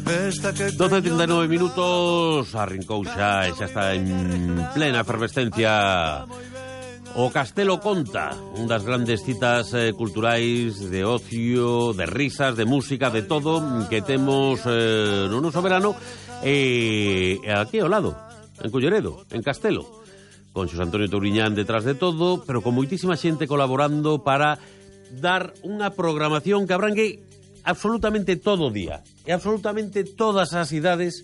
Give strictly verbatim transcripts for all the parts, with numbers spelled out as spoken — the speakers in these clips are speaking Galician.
doce e trinta e nove minutos, arrincou xa e xa está en plena efervescencia o Castelo Conta, un das grandes citas eh, culturais de ocio, de risas, de música, de todo que temos eh, no noso verano e eh, aquí ao lado, en Culleredo, en Castelo, con Xosé Antonio Touriñán detrás de todo, pero con moitísima xente colaborando para dar unha programación que abrangue absolutamente todo o día e absolutamente todas as idades,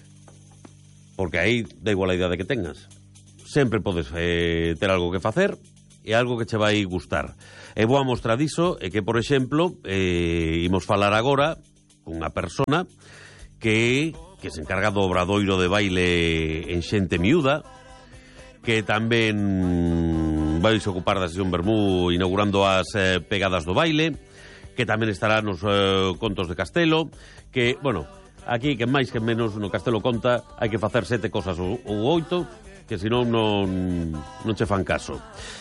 porque aí da igual a idade que tengas, sempre podes eh, ter algo que facer e algo que che vai gustar. E boa mostra diso é que, por exemplo, eh, imos falar agora cunha persona que, que se encarga do obradoiro de baile en xente miúda, que tamén vai se ocupar da sesión Bermú inaugurando as eh, pegadas do baile, que tamén estará nos eh, contos de Castelo, que, bueno, aquí, que máis que menos, no Castelo Conta hai que facer sete cosas ou, ou oito, que senón non, non che fan caso.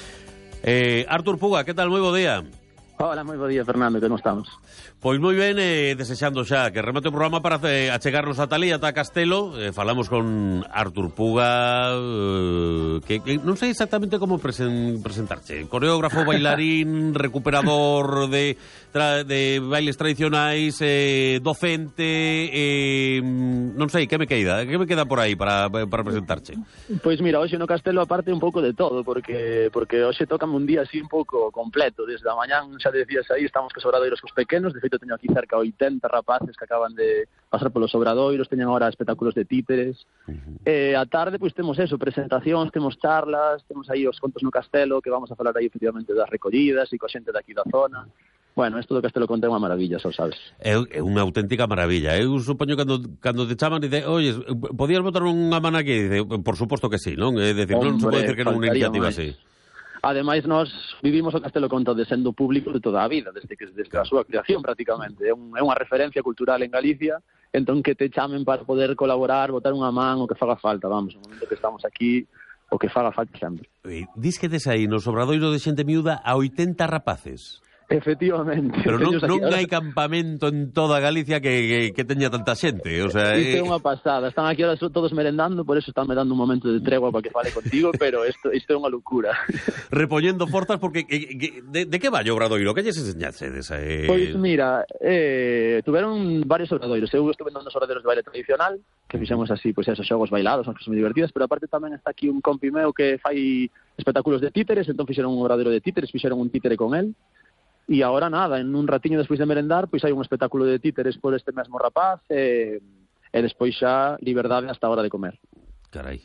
Eh, Artur Puga, que tal? Moi bo día. Hola, moi bo día, Fernando, que non estamos? Pois moi ben, eh, desexando xa que remate o programa para eh, achegarnos a Talía, ata Castelo. Eh, falamos con Artur Puga, eh, que, que non sei exactamente como presen, presentarche. Coreógrafo, bailarín, recuperador de, tra, de bailes tradicionais, eh, docente, eh, non sei, que me queda? Que me queda por aí para, para presentarche? Pois mira, hoxe no Castelo aparte un pouco de todo, porque porque hoxe tócame un día así un pouco completo. Desde a mañán, xa decías aí, estamos cos obradoiros cos pequenos. De feito, teño aquí cerca oitenta rapaces que acaban de pasar polos obradoiros, teñen agora espectáculos de títeres. Uh-huh. E a tarde, pois, temos eso, presentacións, temos charlas, temos aí os contos no Castelo, que vamos a falar aí, efectivamente, das recollidas e coa xente daqui da zona. Bueno, isto do Castelo Conta é unha maravilla, xa sabes. É, é unha auténtica maravilla. Eu supoño cando, cando te chaman e dice, oye, podías botar unha man aquí? Dice, por suposto que sí, non? É dicir, non se pode decir que non unha iniciativa así. Ademais, nós vivimos o Castelo Conta de sendo público de toda a vida, desde que desde a súa creación prácticamente. É, un, é unha referencia cultural en Galicia, entón que te chamen para poder colaborar, botar unha man, o que faga falta, vamos, no momento que estamos aquí, o que faga falta sempre. E, dis que des aí nos obradoiro de xente miúda a oitenta rapaces. Efectivamente. Pero non, non hai campamento en toda Galicia que, que, que teña tanta xente. O sea, isto é unha pasada. Están aquí ahora todos merendando, por eso están me dando un momento de tregua para que fale contigo, pero isto, isto é unha locura. Repoñendo forzas, porque que, que, de, de que vai o obradoiro? Que lles enseñaxedes? Eh... Pois mira, eh, tuveron varios obradoiros. Eu estuve nos obradoiros de baile tradicional, que fixemos así, pois esos xogos bailados, son moi divertidas, pero aparte tamén está aquí un compi meu que fai espectáculos de títeres, entón fixeron un obradoiro de títeres, fixeron un títere con el. E agora nada, en un ratiño despois de merendar, pois hai un espectáculo de títeres por este mesmo rapaz e, e despois xa liberdade hasta a hora de comer. Carai.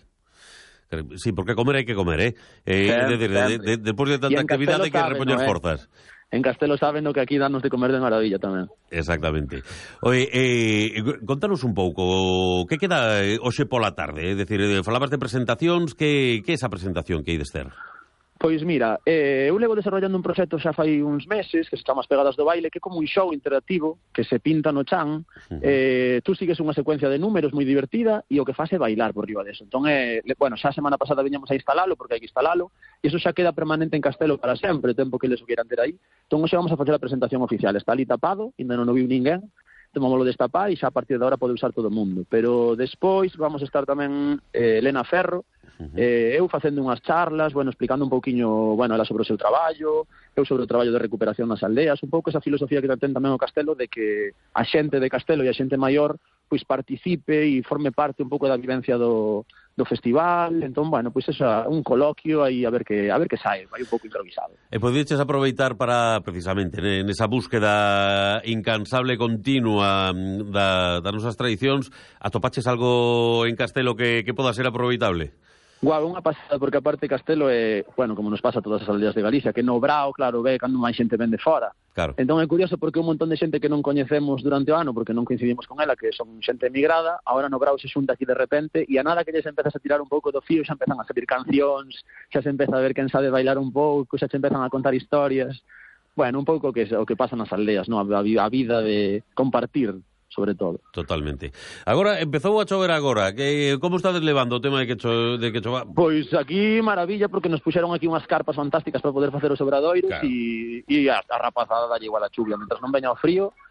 Sí, porque comer hai que comer, eh? eh sempre, de, de, de, de, Despois de tanta actividade hai que repoñer no, forzas. En Castelo saben no que aquí danos de comer de maravilla tamén. Exactamente. Oye, eh, contanos un pouco, que queda hoxe pola tarde? É dicir, falabas de presentacións, que, que é esa presentación que hai de ser? Pois mira, eh, eu levo desarrollando un proxecto xa fai uns meses que se chama As Pegadas do Baile, que é como un show interactivo que se pinta no chan. Uh-huh. eh, tú sigues unha secuencia de números moi divertida e o que faz é bailar por riba deso. Entón, eh, bueno, xa a semana pasada viñamos a instalalo, porque hai que instalalo, e iso xa queda permanente en Castelo para sempre, o tempo que les o queiran ter aí. Entón, xa vamos a facer a presentación oficial. Está ali tapado, ainda non o viu ninguén, tomámoslo destapar e xa a partir de agora pode usar todo o mundo. Pero despois vamos a estar tamén eh, Elena Ferro, Uh-huh. eh, eu facendo unhas charlas, bueno, explicando un pouquiño, bueno, ela sobre o seu traballo, eu sobre o traballo de recuperación nas aldeas, un pouco esa filosofía que ten tamén o Castelo de que a xente de Castelo e a xente maior pois participe e forme parte un pouco da vivencia do, do festival. Entón, bueno, pois eso, un coloquio aí a ver que a ver que sae, vai un pouco improvisado. E podedes aproveitar para, precisamente, nesa búsqueda incansable e continua da, das nosas tradicións, atopaches algo en Castelo que, que poda ser aproveitable? Guau, unha pasada, porque aparte Castelo é, bueno, como nos pasa a todas as aldeas de Galicia, que no Brao, claro, ve cando máis xente ven de fora. Claro. Entón é curioso porque un montón de xente que non coñecemos durante o ano, porque non coincidimos con ela, que son xente emigrada, agora no Brao se xunta aquí de repente, e a nada que lles empezas a tirar un pouco do fío, xa empezan a salir cancións, xa se empeza a ver quen sabe bailar un pouco, xa se empezan a contar historias. Bueno, un pouco que o que pasa nas aldeas, no? A, a vida de compartir, sobre todo. Totalmente. Agora, empezou a chover agora. Que, como estades levando o tema de que, cho, de que chova? Pois aquí, maravilla, porque nos puxeron aquí unhas carpas fantásticas para poder facer os obradoiros, claro. e, e a, a rapazada dalle igual a chuvia. Mentras non veña o frío,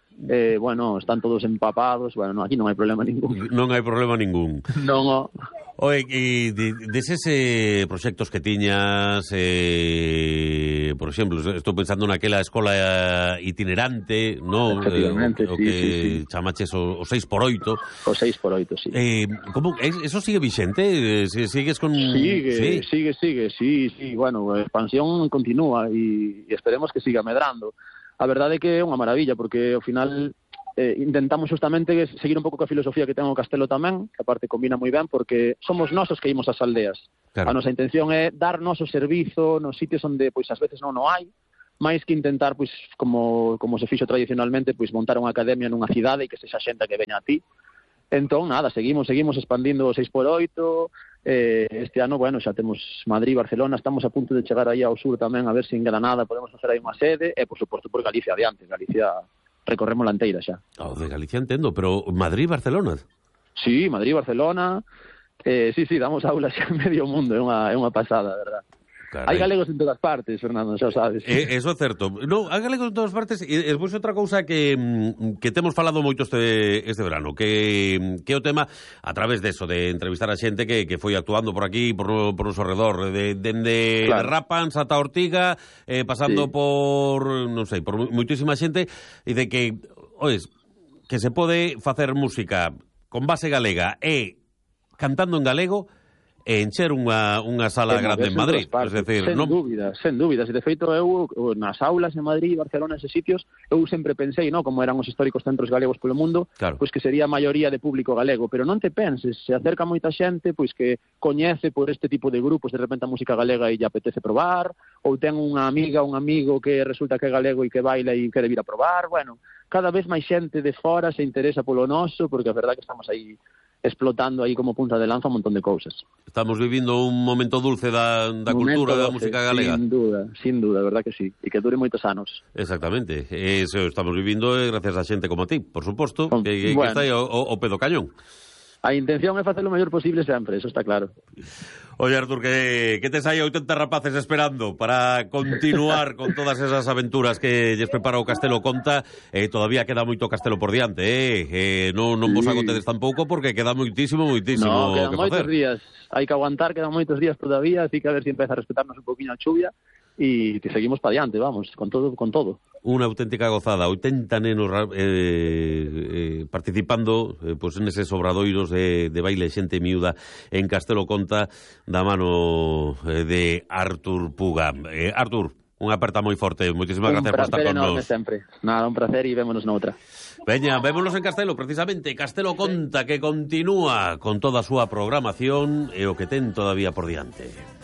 eh, bueno, están todos empapados, bueno, no, aquí non hai problema ningún. Non hai problema ningún. Non, o... Oye, e de, deses eh, proxectos que tiñas, eh, por exemplo, estou pensando naquela escola itinerante, no? Efectivamente, eh, o, o sí, que sí, sí. chamaches o, o seis por oito. O seis por oito, sí. Eh, como, eso sigue vixente? Eh, sigues con... Sigue, ¿Sí? sigue, sigue, sí, sí, bueno, a expansión continúa e esperemos que siga medrando. A verdade é que é unha maravilla, porque ao final eh, intentamos justamente seguir un pouco coa filosofía que ten o Castelo tamén, que aparte combina moi ben, porque somos nosos que imos ás aldeas. Claro. A nosa intención é dar noso servizo nos sitios onde, pois, ás veces non o hai, máis que intentar, pois, como, como se fixo tradicionalmente, pois, montar unha academia nunha cidade e que sexa xente que veña a ti. Entón, nada, seguimos, seguimos expandindo o seis por oito, eh, este ano, bueno, xa temos Madrid, Barcelona, estamos a punto de chegar aí ao sur tamén, a ver se en Granada podemos facer aí unha sede, e, por suposto, por Galicia adiante, Galicia recorremos la inteira xa. Oh, de Galicia entendo, pero Madrid, Barcelona? Sí, Madrid, Barcelona, eh, sí, sí, damos aulas xa en medio mundo, é unha, é unha pasada, verdad. Carai. Hai galegos en todas partes, Fernando, xa sabes. Eh, eso é certo. No, hai galegos en todas partes e despois outra cousa que que temos falado moito este este verano, que que o tema a través de eso, de entrevistar a xente que que foi actuando por aquí, por por noso redor, de dende claro. Rapans ata Ortiga, eh, pasando sí. por, non sei, por moitísima xente e de que, oes, que se pode facer música con base galega e cantando en galego e encher unha, unha sala en grande en Madrid. Es decir, sen non... dúbidas, sen dúbidas. E de feito, eu nas aulas en Madrid, Barcelona, eses sitios, eu sempre pensei, no, como eran os históricos centros galegos polo mundo, claro. Pois que sería a maioría de público galego. Pero non te penses, se acerca moita xente pois que coñece por este tipo de grupos de repente a música galega e lle apetece probar, ou ten unha amiga, un amigo que resulta que é galego e que baila e quere vir a probar. Bueno, cada vez máis xente de fora se interesa polo noso, porque a verdade que estamos aí explotando aí como punta de lanza un montón de cousas. Estamos vivindo un momento dulce da, da momento cultura doce, da música galega. Sin duda, sin duda, verdad que sí. E que dure moitos anos. Exactamente. Eso estamos vivindo gracias a xente como a ti, por suposto, que, que, bueno, que está aí o, o pedo cañón. A intención é facer o mellor posible sempre, eso está claro. Oye, Artur, que, que tes aí oitenta rapaces esperando para continuar con todas esas aventuras que lles prepara o Castelo Conta. Eh, todavía queda moito Castelo por diante, eh? eh non, non vos agotedes tampouco porque queda moitísimo, moitísimo no, quedan que moitos facer. días. Hai que aguantar, quedan moitos días todavía, así que a ver se si empeza a respetarnos un poquinho a chuvia e te seguimos para diante, vamos, con todo, con todo. Unha auténtica gozada, oitenta nenos eh, eh, participando eh, pues, neses obradoiros de, de baile xente miúda en Castelo Conta da mano eh, de Artur Puga. Eh, Artur, unha aperta moi forte, moitísimas gracias por estar con nos. Sempre. Nada, un placer e vémonos noutra. Veña, vémonos en Castelo, precisamente, Castelo Conta, que continúa con toda a súa programación e o que ten todavía por diante.